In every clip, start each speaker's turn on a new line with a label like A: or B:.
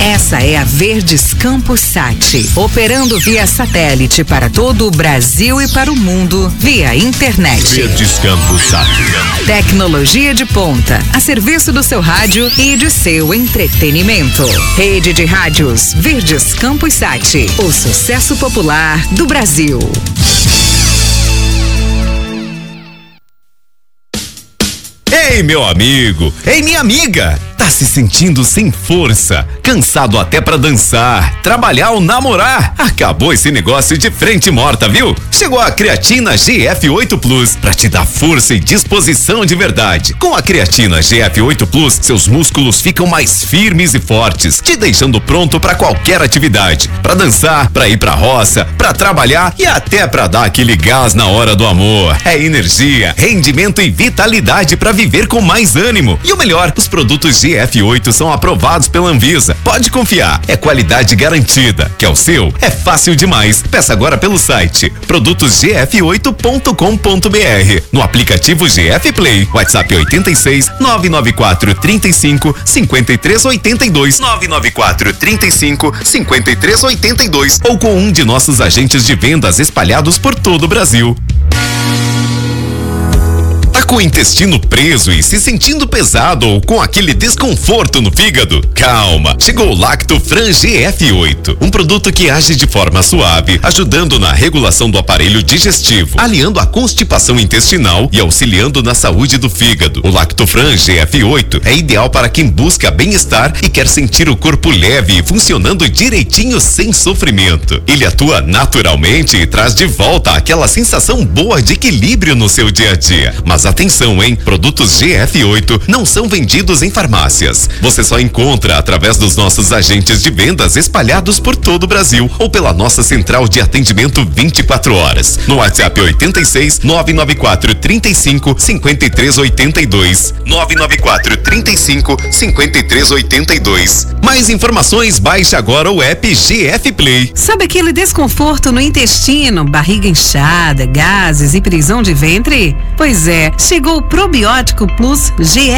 A: Essa é a Verdes Campos Sat, operando via satélite para todo o Brasil e para o mundo via internet.
B: Verdes Campos Sat.
A: Tecnologia de ponta, a serviço do seu rádio e de seu entretenimento. Rede de rádios Verdes Campos Sat, o sucesso popular do Brasil.
B: Ei, meu amigo! Ei, minha amiga! Tá se sentindo sem força, cansado até pra dançar, trabalhar ou namorar? Acabou esse negócio de frente morta, viu? Chegou a creatina GF8 Plus pra te dar força e disposição de verdade. Com a creatina GF8 Plus, seus músculos ficam mais firmes e fortes, te deixando pronto pra qualquer atividade. Pra dançar, pra ir pra roça, pra trabalhar e até pra dar aquele gás na hora do amor. É energia, rendimento e vitalidade pra viver com mais ânimo. E o melhor, os produtos GF8 são aprovados pela Anvisa. Pode confiar, é qualidade garantida. Quer o seu? É fácil demais. Peça agora pelo site produtosgf8.com.br, no aplicativo GF Play, WhatsApp 86 994 35 53 82 994 35 53 82 ou com um de nossos agentes de vendas espalhados por todo o Brasil. Com o intestino preso e se sentindo pesado ou com aquele desconforto no fígado? Calma, chegou o Lactofran GF8, um produto que age de forma suave, ajudando na regulação do aparelho digestivo, aliando a constipação intestinal e auxiliando na saúde do fígado. O Lactofran GF8 é ideal para quem busca bem-estar e quer sentir o corpo leve e funcionando direitinho sem sofrimento. Ele atua naturalmente e traz de volta aquela sensação boa de equilíbrio no seu dia a dia. Mas atenção, hein? Produtos GF8 não são vendidos em farmácias. Você só encontra através dos nossos agentes de vendas espalhados por todo o Brasil ou pela nossa central de atendimento 24 horas. No WhatsApp 86 994 35 53 82. 994 35 53 82. Mais informações, baixe agora o app GF Play.
A: Sabe aquele desconforto no intestino, barriga inchada, gases e prisão de ventre? Pois é, chegou o Probiótico Plus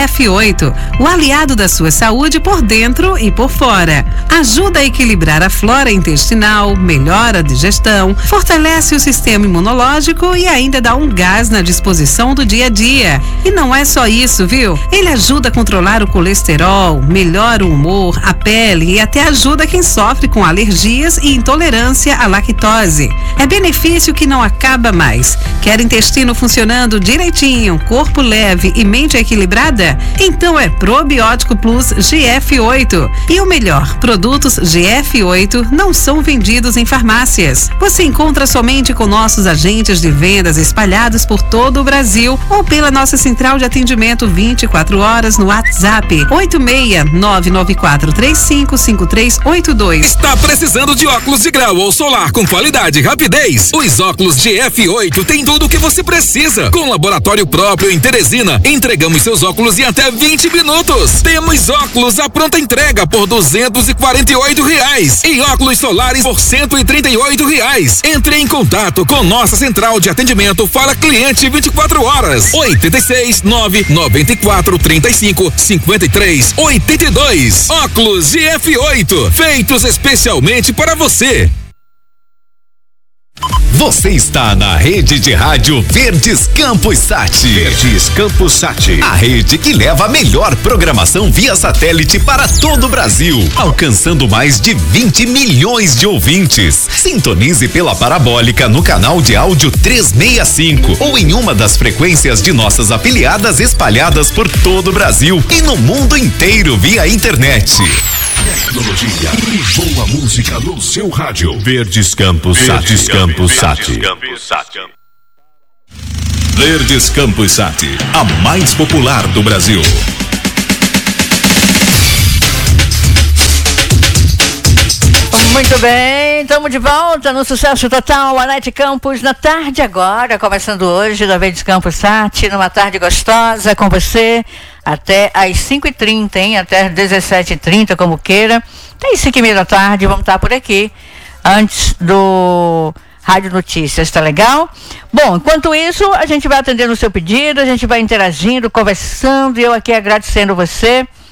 A: GF8, o aliado da sua saúde por dentro e por fora. Ajuda a equilibrar a flora intestinal, melhora a digestão, fortalece o sistema imunológico e ainda dá um gás na disposição do dia a dia. E não é só isso, viu? Ele ajuda a controlar o colesterol, melhora o humor, a pele e até ajuda quem sofre com alergias e intolerância à lactose. É benefício que não acaba mais. Quer intestino funcionando direitinho, corpo leve e mente equilibrada? Então é Probiótico Plus GF8. E o melhor, produtos GF8 não são vendidos em farmácias. Você encontra somente com nossos agentes de vendas espalhados por todo o Brasil ou pela nossa central de atendimento 24 horas no WhatsApp 86 994 35 53 82.
C: Está precisando de óculos de grau ou solar com qualidade e rapidez? Os óculos GF8 têm tudo o que você precisa. Com laboratório próprio em Teresina, entregamos seus óculos em até 20 minutos. Temos óculos à pronta entrega por R$248 e óculos solares por R$138. Entre em contato com nossa central de atendimento Fala Cliente 24 horas. 86 994 35 53 82. Óculos GF8, feitos especialmente para você.
B: Você está na rede de rádio Verdes Campos Sat. Verdes Campos Sat. A rede que leva a melhor programação via satélite para todo o Brasil, alcançando mais de 20 milhões de ouvintes. Sintonize pela parabólica no canal de áudio 365 ou em uma das frequências de nossas afiliadas espalhadas por todo o Brasil e no mundo inteiro via internet. Tecnologia e boa música no seu rádio. Verdes Campos Sat. Verdes Campos Sat. Verdes Campos Sat, a mais popular do Brasil.
D: Muito bem, estamos de volta no Sucesso Total, Anete Campos na tarde agora, começando hoje da Verdes Campos Sat, numa tarde gostosa com você, até às 5h30, hein? Até às 17h30, como queira. Até às 5h30 da tarde, vamos estar por aqui, antes do Rádio Notícias, tá legal? Bom, enquanto isso, a gente vai atendendo o seu pedido, a gente vai interagindo, conversando, e eu aqui agradecendo você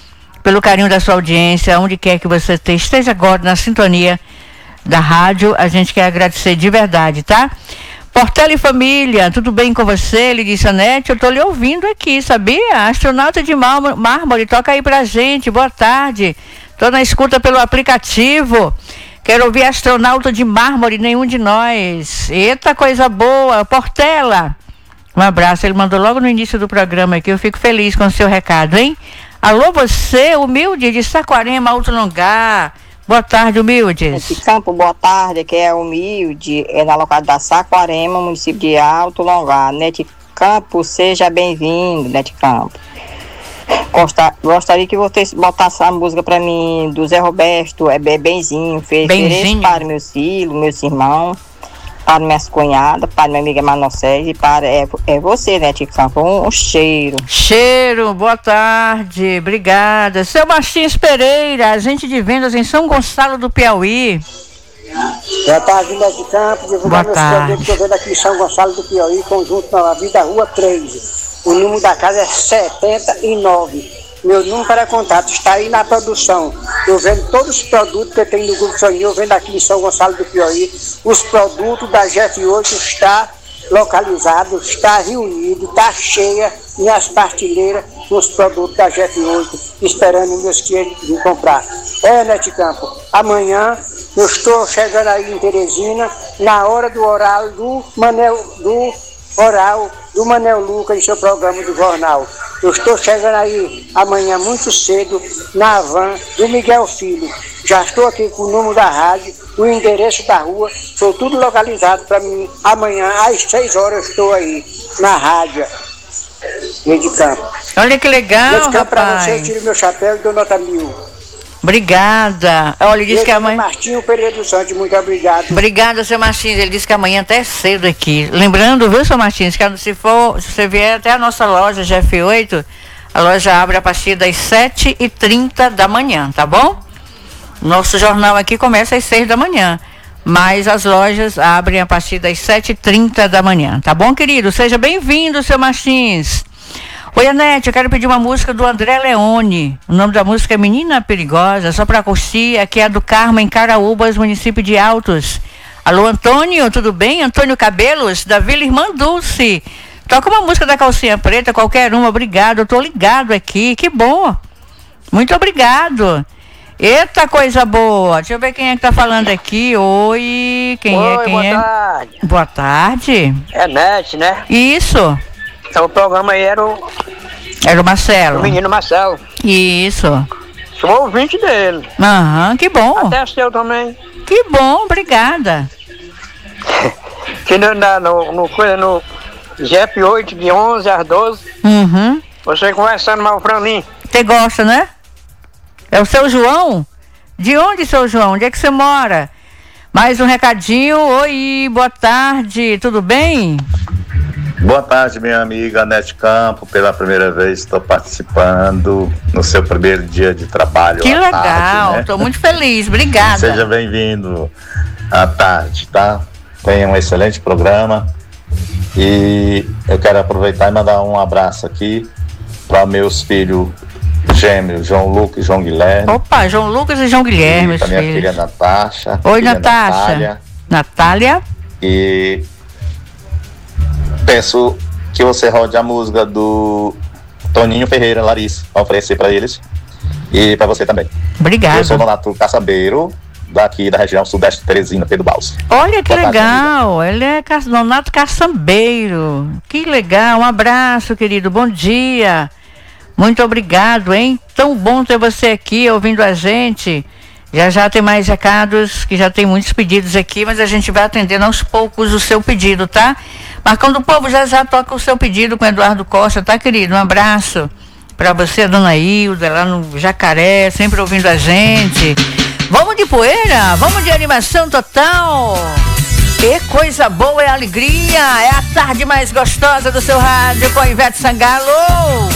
D: pelo carinho da sua audiência, onde quer que você esteja agora na sintonia da rádio. A gente quer agradecer de verdade, tá? Portela e família, tudo bem com você? Ele disse, Anete, eu tô lhe ouvindo aqui, sabia? Astronauta de Mármore, toca aí pra gente, boa tarde. Tô na escuta pelo aplicativo. Quero ouvir Astronauta de Mármore, nenhum de nós. Eita, coisa boa. Portela, um abraço. Ele mandou logo no início do programa aqui. Eu fico feliz com o seu recado, hein? Alô, você, Humilde, de Saquarema, Alto Longar. Boa tarde, Humildes.
E: Nete Campo, boa tarde. Aqui é Humilde, é da localidade da Saquarema, município de Alto Longar. Nete Campo, seja bem-vindo, Nete Campo. Gostaria que você botasse a música pra mim do Zé Roberto, é Benzinho. Benzinho. Para meus filhos, meus irmãos, para minhas cunhadas, para minha amiga Manocés e para você, né, Nete Campo. Um cheiro.
D: Cheiro, boa tarde, obrigada. Seu Martins Pereira, agente de vendas em São Gonçalo do Piauí.
F: Boa tarde, Nete Campo. Divulgar meus produtos que eu vendo aqui em São Gonçalo do Piauí, conjunto Nova Vida, Rua 13. O número da casa é 79. Meu número para contato está aí na produção. Eu vendo todos os produtos que eu tenho no Grupo Soninho, eu vendo aqui em São Gonçalo do Piauí. Os produtos da GF8 está localizado, está reunido, está cheia minhas partilheiras com os produtos da GF8, esperando meus clientes vir comprar. Nete Campo, amanhã eu estou chegando aí em Teresina, na hora do horário do Manel Lucas em seu programa do jornal. Eu estou chegando aí amanhã muito cedo na van do Miguel Filho. Já estou aqui com o número da rádio, o endereço da rua, foi tudo localizado para mim. Amanhã às 6 horas eu estou aí na rádio Nete Campo.
D: Olha que legal,
F: Nete Campo, para você, eu
D: rapaz.
F: tiro meu chapéu e dou nota 1000.
D: Obrigada. Olha, ele disse que amanhã...
F: Martinho Pereira do Santos, muito obrigado.
D: Obrigada, seu Martins. Ele disse que amanhã até cedo aqui. Lembrando, viu, seu Martins, que se você vier até a nossa loja GF8, a loja abre a partir das 7h30 da manhã, tá bom? Nosso jornal aqui começa às 6 da manhã, mas as lojas abrem a partir das 7h30 da manhã, tá bom, querido? Seja bem-vindo, seu Martins. Oi, Anete, eu quero pedir uma música do André Leone. O nome da música é Menina Perigosa, só pra curtir. Aqui é do Carmo, em Caraúbas, município de Altos. Alô, Antônio, tudo bem? Antônio Cabelos, da Vila Irmã Dulce. Toca uma música da Calcinha Preta, qualquer uma, obrigado. Eu tô ligado aqui, que bom. Muito obrigado. Eita, coisa boa. Deixa eu ver quem é que tá falando aqui. Oi, quem é?
G: Boa tarde.
D: Boa tarde.
G: É Nete, né?
D: Isso.
G: Então o programa aí era o
D: Marcelo.
G: O menino Marcelo.
D: Isso.
G: Sou ouvinte dele.
D: Aham, que bom.
G: Até seu também.
D: Que bom, obrigada.
G: Que no GF8 de 11 às 12.
D: Uhum.
G: Você conversando mal pra mim.
D: Você gosta, né? É o seu João? De onde, seu João? Onde é que você mora? Mais um recadinho. Oi, boa tarde, tudo bem?
H: Boa tarde, minha amiga Nete Campo. Pela primeira vez estou participando no seu primeiro dia de trabalho.
D: Que legal,
H: tarde, né?
D: Estou muito feliz, obrigada.
H: Seja bem-vindo à tarde, tá? Tenha um excelente programa. E eu quero aproveitar e mandar um abraço aqui para meus filhos gêmeos, João Lucas e João Guilherme.
D: Opa, João Lucas e João Guilherme,
H: e para minha filha Natasha.
D: Oi, Natasha. Natália.
H: E peço que você rode a música do Toninho Ferreira, Larissa, para oferecer para eles e para você também.
D: Obrigado.
H: Eu sou Donato Caçambeiro, daqui da região sudeste de Teresina, Pedro Balsa.
D: Olha que legal, ele é Donato Caçambeiro. Que legal, um abraço, querido, bom dia. Muito obrigado, hein? Tão bom ter você aqui ouvindo a gente. Já tem mais recados, que já tem muitos pedidos aqui, mas a gente vai atendendo aos poucos o seu pedido, tá? Marcão do Povo já toca o seu pedido com o Eduardo Costa, tá, querido? Um abraço pra você, dona Hilda, lá no Jacaré, sempre ouvindo a gente. Vamos de poeira, vamos de animação total. Que coisa boa, é alegria, é a tarde mais gostosa do seu rádio com a Ivete Sangalo.